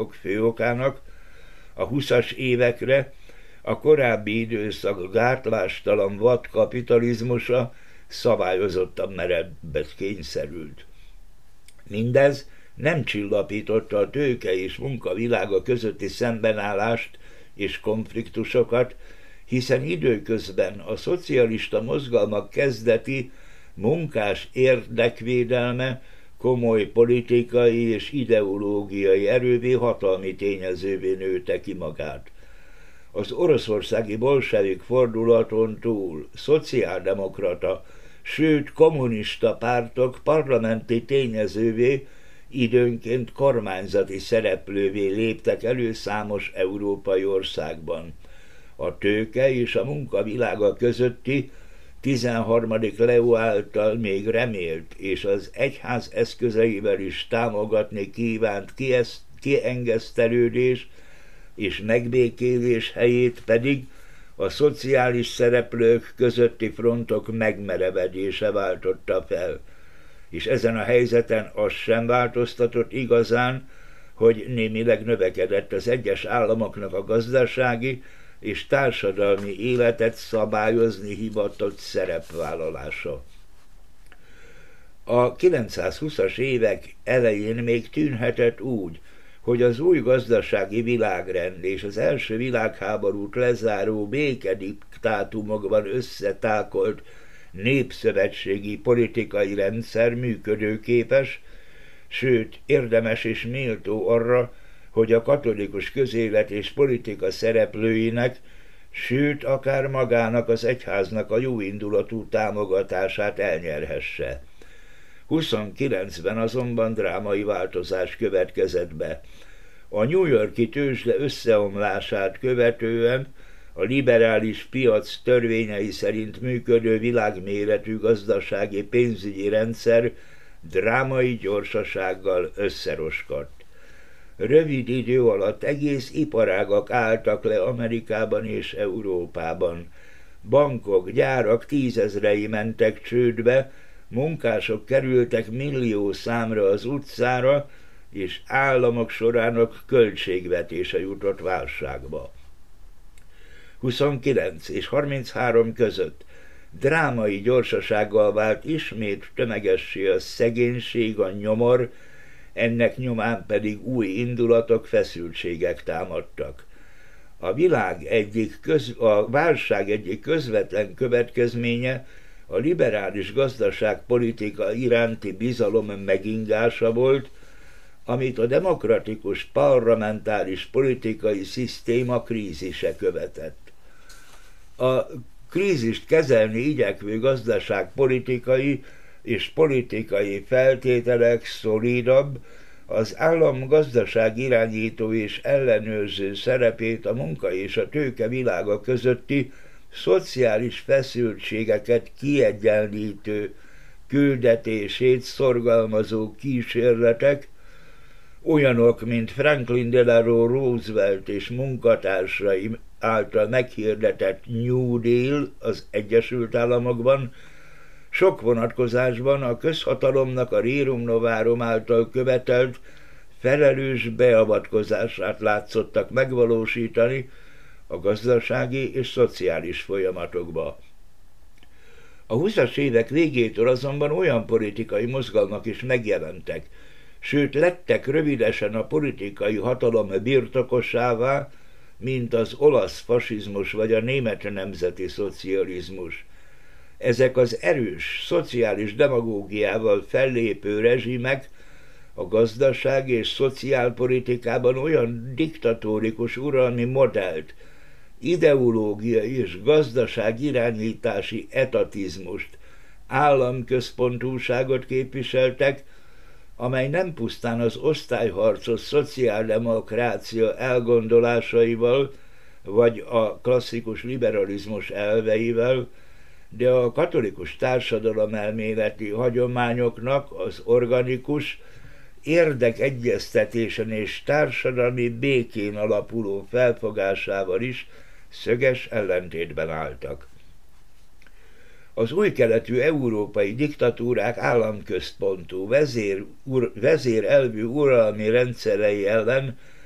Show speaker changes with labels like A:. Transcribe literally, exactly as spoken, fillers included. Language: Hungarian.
A: okok fő okának a húszas évekre a korábbi időszak gátlástalan vad kapitalizmusa szabályozottan merebbet kényszerült. Mindez nem csillapította a tőke és munka világa közötti szembenállást és konfliktusokat, hiszen időközben a szocialista mozgalmak kezdeti munkás érdekvédelme komoly politikai és ideológiai erővé, hatalmi tényezővé nőtte ki magát. Az oroszországi bolsevik fordulaton túl szociáldemokrata, sőt kommunista pártok parlamenti tényezővé, időnként kormányzati szereplővé léptek elő számos európai országban. A tőke és a munkavilága közötti tizenharmadik Leó által még remélt és az egyház eszközeivel is támogatni kívánt kiengesztelődés és megbékélés helyét pedig a szociális szereplők közötti frontok megmerevedése váltotta fel, és ezen a helyzeten az sem változtatott igazán, hogy némileg növekedett az egyes államoknak a gazdasági és társadalmi életet szabályozni hivatott szerepvállalása. A kilencszázhúszas évek elején még tűnhetett úgy, hogy az új gazdasági világrend és az első világháborút lezáró békediktátumokban összetákolt népszövetségi politikai rendszer működőképes, sőt érdemes és méltó arra, hogy a katolikus közélet és politika szereplőinek, sőt akár magának az egyháznak a jóindulatú támogatását elnyerhesse. huszonkilencben azonban drámai változás következett be. A New York-i tőzsde összeomlását követően a liberális piac törvényei szerint működő világméretű gazdasági pénzügyi rendszer drámai gyorsasággal összeroskadt. Rövid idő alatt egész iparágak álltak le Amerikában és Európában. Bankok, gyárak tízezrei mentek csődbe, munkások kerültek millió számra az utcára, és államok sorának költségvetése jutott válságba. huszonkilenc és harminchárom között drámai gyorsasággal vált ismét tömegessé a szegénység, a nyomor, ennek nyomán pedig új indulatok, feszültségek támadtak. A világ egyik köz, a válság egyik közvetlen következménye a liberális gazdaságpolitika iránti bizalom megingása volt, amit a demokratikus parlamentáris politikai szisztéma krízise követett. A krízist kezelni igyekvő gazdaságpolitikai és politikai feltételek szolidabb, az állam gazdaság irányító és ellenőrző szerepét a munka és a tőke világa közötti szociális feszültségeket kiegyenlítő küldetését szorgalmazó kísérletek, olyanok, mint Franklin Delano Roosevelt és munkatársai által meghirdetett New Deal az Egyesült Államokban, sok vonatkozásban a közhatalomnak a rerum novarum által követelt felelős beavatkozását látszottak megvalósítani a gazdasági és szociális folyamatokba. A húszas évek végétől azonban olyan politikai mozgalmak is megjelentek, sőt lettek rövidesen a politikai hatalom birtokosává, mint az olasz fasizmus vagy a német nemzeti szocializmus. Ezek az erős, szociális demagógiával fellépő rezsimek a gazdaság és szociálpolitikában olyan diktatórikus uralmi modellt, ideológiai és gazdaság irányítási etatizmust, államközpontúságot képviseltek, amely nem pusztán az osztályharcos szociáldemokrácia elgondolásaival vagy a klasszikus liberalizmus elveivel, de a katolikus társadalomelméleti hagyományoknak az organikus, érdekegyeztetésen és társadalmi békén alapuló felfogásával is szöges ellentétben álltak. Az új keletű európai diktatúrák államközpontú, vezér, ur, vezérelvű uralmi rendszerei ellen